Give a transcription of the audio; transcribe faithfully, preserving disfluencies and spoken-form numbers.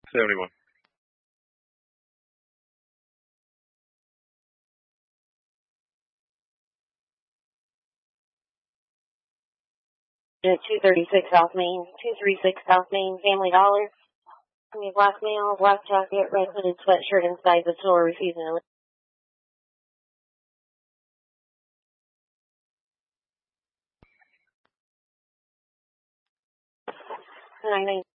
seventy-one. two thirty-six South Main, two thirty-six South Main, Family Dollar. Give me black male, black jacket, red hooded sweatshirt inside the store, refusing to nine nine.